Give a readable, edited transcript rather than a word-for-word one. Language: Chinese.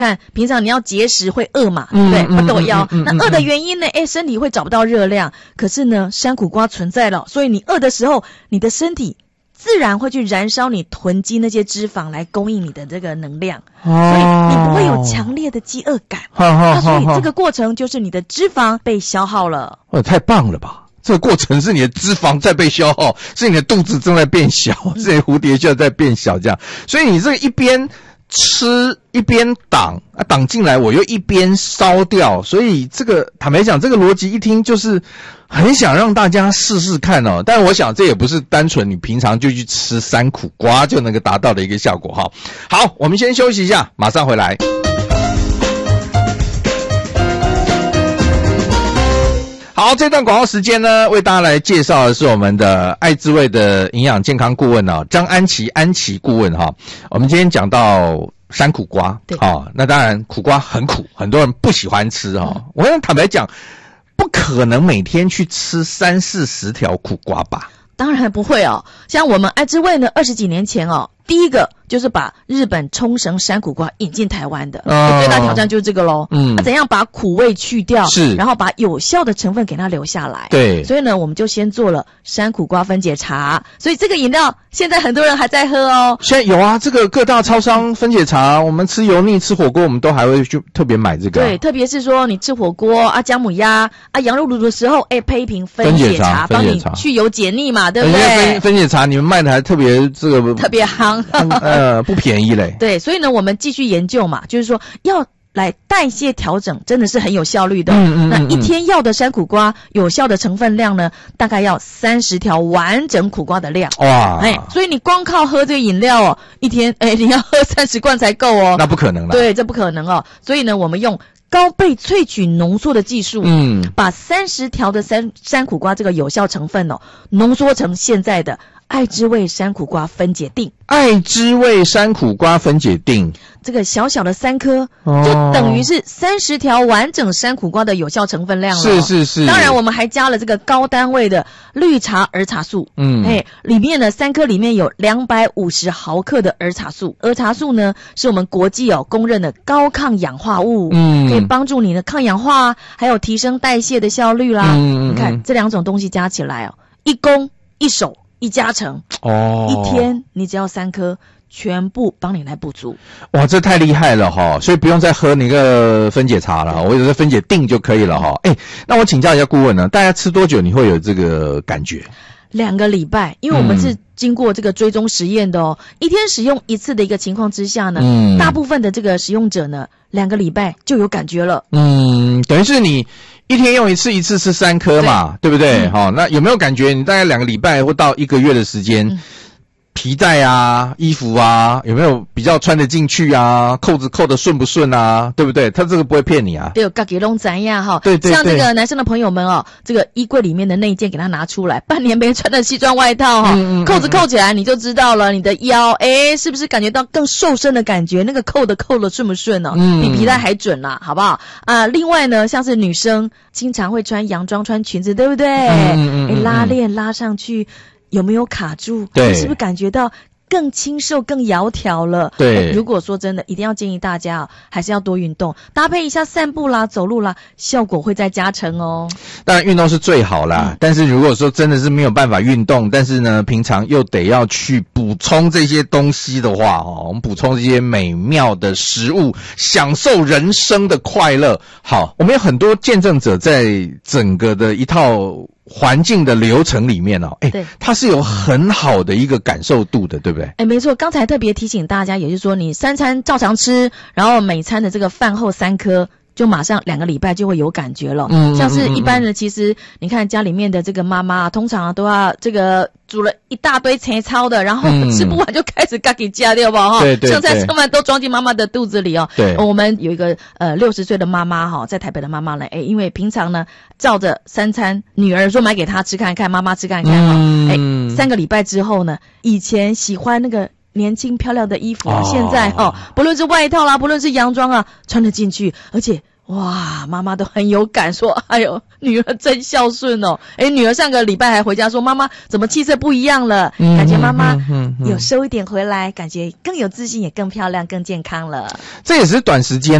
看平常你要节食会饿嘛，对不对？不抖腰。那饿的原因呢？身体会找不到热量。可是呢，山苦瓜存在了，所以你饿的时候，你的身体自然会去燃烧你囤积那些脂肪来供应你的这个能量，所以你不会有强烈的饥饿感。所以这个过程就是你的脂肪被消耗了。 太棒了吧！这个过程是你的脂肪在被消耗，是你的肚子正在变小，是你的蝴蝶袖在变小，这样。所以你这个一边吃一边挡进来，我又一边烧掉，所以这个坦白讲，这个逻辑一听就是很想让大家试试看哦。但我想这也不是单纯你平常就去吃山苦瓜就能够达到的一个效果哈。好，我们先休息一下，马上回来。好，这段广告时间呢，为大家来介绍的是我们的爱滋味的营养健康顾问张安琪顾问哈。我们今天讲到山苦瓜，对，那当然苦瓜很苦，很多人不喜欢吃哈。我想坦白讲，不可能每天去吃30-40条苦瓜吧？ 当然不会哦。像我们爱滋味呢，20几年前第一个就是把日本冲绳山苦瓜引进台湾的，最大挑战就是这个咯。怎样把苦味去掉，是，然后把有效的成分给它留下来。对，所以呢，我们就先做了山苦瓜分解茶，所以这个饮料现在很多人还在喝哦。 现在有啊，这个各大超商分解茶，我们吃油腻吃火锅，我们都还会去特别买这个。 对，特别是说你吃火锅姜母鸭羊肉炉的时候，配一瓶分解茶，帮你去油解腻嘛，对不对？ 分解茶你们卖的还特别这个特别夯。 不便宜嘞。 对，所以呢，我们继续研究嘛，就是说要来代谢调整，真的是很有效率的。那一天要的山苦瓜有效的成分量呢，大概要30条完整苦瓜的量。哇，所以你光靠喝这个饮料一天你要喝30罐才够哦。 那不可能了。 对，这不可能哦。所以呢，我们用高倍萃取浓缩的技术，把30条的山苦瓜这个有效成分浓缩成现在的爱滋味山苦瓜分解锭。 爱滋味山苦瓜分解锭， 这个小小的3颗，就等于是30条完整山苦瓜的有效成分量了。是。当然我们还加了这个高单位的绿茶儿茶素。里面呢3颗里面有250毫克的儿茶素。儿茶素呢是我们国际公认的高抗氧化物，可以帮助你的抗氧化还有提升代谢的效率啦。你看这2种东西加起来一攻一守一加成，一天你只要3颗，全部帮你来补足。 哇，这太厉害了哈！所以不用再喝那个分解茶了，我有个分解锭就可以了哈。那我请教一下顾问呢，大家吃多久你会有这个感觉 ？2个礼拜，因为我们是经过这个追踪实验的一天使用1次的一个情况之下呢，大部分的这个使用者呢，2个礼拜就有感觉了。 等于是你一天用1次，1次吃3颗嘛，对不对？那有没有感觉你大概2个礼拜或到1个月的时间，皮带衣服有没有比较穿得进去扣子扣得顺不顺对不对？他这个不会骗你对，自己都知道对， 像这个男生的朋友们这个衣柜里面的那一件给他拿出来，半年没穿的西装外套扣子扣起来你就知道了，你的腰是不是感觉到更瘦身的感觉？那个扣的顺不顺比皮带还准啦，好不好？另外呢，像是女生经常会穿洋装穿裙子，对不对？拉链拉上去有没有卡住？对，是不是感觉到更清瘦更窈窕了？对，如果说真的一定要建议大家还是要多运动，搭配一下散步啦走路啦，效果会再加成哦。 当然运动是最好啦，但是如果说真的是没有办法运动，但是呢平常又得要去补充这些东西的话我们补充这些美妙的食物，享受人生的快乐。好，我们有很多见证者在整个的一套环境的流程里面对，它是有很好的一个感受度的，对不对？ 没错，刚才特别提醒大家，也就是说你3餐照常吃，然后每餐的这个饭后3颗，就马上2个礼拜就会有感觉了。像是一般人，其实你看家里面的这个妈妈通常都要这个煮了一大堆菜操的，然后吃不完就开始自己加掉吧对， 剩菜剩饭都装进妈妈的肚子里对，我们有一个60岁的妈妈在台北的妈妈呢，因为平常呢照着3餐，女儿说买给她吃看看，妈妈吃看看3个礼拜之后呢，以前喜欢那个年轻漂亮的衣服现在不论是外套啦，不论是洋装穿得进去，而且哇，妈妈都很有感，说哎呦，女儿真孝顺哦。女儿上个礼拜还回家说，妈妈怎么气色不一样了，感觉妈妈有收一点回来，感觉更有自信，也更漂亮，更健康了。 这也是短时间